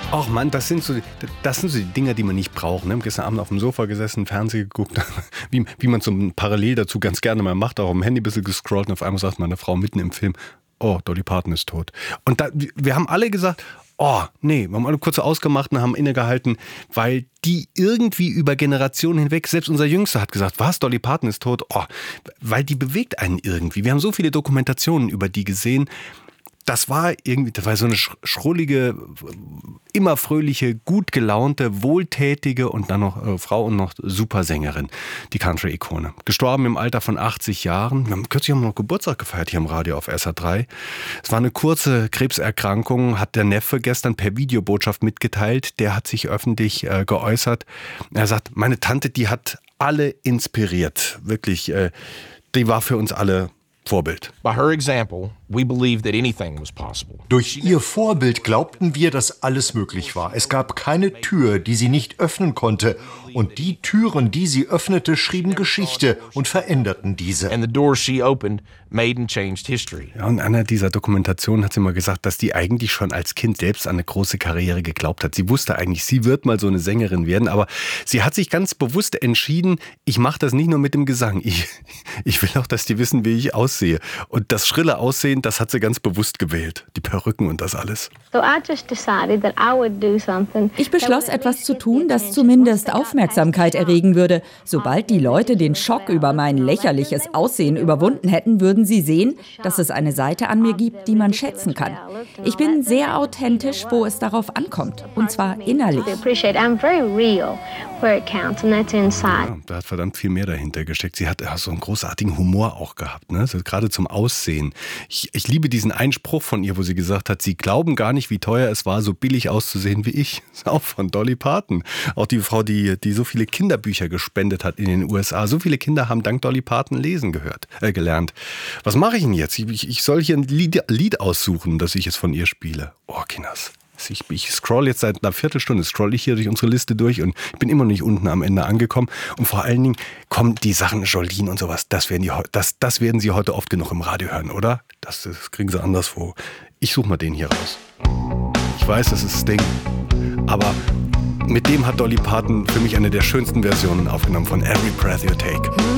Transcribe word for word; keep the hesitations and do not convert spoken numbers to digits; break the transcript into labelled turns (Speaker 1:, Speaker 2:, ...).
Speaker 1: Ach Mann, das sind so, das sind so die Dinger, die man nicht braucht. Ne? Gestern Abend auf dem Sofa gesessen, Fernsehen geguckt, wie, wie man so parallel dazu ganz gerne mal macht, auch am Handy ein bisschen gescrollt und auf einmal sagt meine Frau mitten im Film, oh, Dolly Parton ist tot. Und da, wir haben alle gesagt, oh, nee, wir haben alle kurz ausgemacht und haben innegehalten, weil die irgendwie über Generationen hinweg, selbst unser Jüngster hat gesagt, was, Dolly Parton ist tot? Oh, weil die bewegt einen irgendwie. Wir haben so viele Dokumentationen über die gesehen. Das war irgendwie, das war so eine schrullige, immer fröhliche, gut gelaunte, wohltätige und dann noch äh, Frau und noch Supersängerin, die Country-Ikone. Gestorben im Alter von achtzig Jahren. Wir haben kürzlich noch Geburtstag gefeiert hier im Radio auf S R drei. Es war eine kurze Krebserkrankung, hat der Neffe gestern per Videobotschaft mitgeteilt. Der hat sich öffentlich äh, geäußert. Er sagt, meine Tante, die hat alle inspiriert. Wirklich, äh, die war für uns alle Vorbild.
Speaker 2: By her example, we believed that anything was possible.
Speaker 3: Durch ihr Vorbild glaubten wir, dass alles möglich war. Es gab keine Tür, die sie nicht öffnen konnte. Und die Türen, die sie öffnete, schrieben Geschichte und veränderten diese.
Speaker 2: And the doors she opened made and changed history.
Speaker 1: Ja, und in einer dieser Dokumentationen hat sie mal gesagt, dass die eigentlich schon als Kind selbst an eine große Karriere geglaubt hat. Sie wusste eigentlich, sie wird mal so eine Sängerin werden, aber sie hat sich ganz bewusst entschieden, ich mache das nicht nur mit dem Gesang. Ich, ich will auch, dass die wissen, wie ich aussehe. Und das schrille Aussehen, das hat sie ganz bewusst gewählt. Die Perücken und das alles.
Speaker 4: Ich beschloss, etwas zu tun, das zumindest Aufmerksamkeit erregen würde. Sobald die Leute den Schock über mein lächerliches Aussehen überwunden hätten, würden sie sehen, dass es eine Seite an mir gibt, die man schätzen kann. Ich bin sehr authentisch, wo es darauf ankommt. Und zwar innerlich.
Speaker 1: Ja, da hat verdammt viel mehr dahinter gesteckt. Sie hat so einen großartigen Humor auch gehabt, ne? Also gerade zum Aussehen. Ich, ich liebe diesen Einspruch von ihr, wo sie gesagt hat, sie glauben gar nicht, wie teuer es war, so billig auszusehen wie ich. Das ist auch von Dolly Parton. Auch die Frau, die, die so viele Kinderbücher gespendet hat in den U S A. So viele Kinder haben dank Dolly Parton lesen gehört, äh, gelernt. Was mache ich denn jetzt? Ich, ich soll hier ein Lied, Lied aussuchen, das ich jetzt von ihr spiele. Oh, Kinders. Ich, ich scroll jetzt seit einer Viertelstunde, scroll ich hier durch unsere Liste durch und ich bin immer noch nicht unten am Ende angekommen. Und vor allen Dingen kommen die Sachen Jolene und sowas, das werden, die, das, das werden Sie heute oft genug im Radio hören, oder? Das, das kriegen Sie anderswo. Ich suche mal den hier raus. Ich weiß, das ist Sting, aber mit dem hat Dolly Parton für mich eine der schönsten Versionen aufgenommen von Every Breath You Take.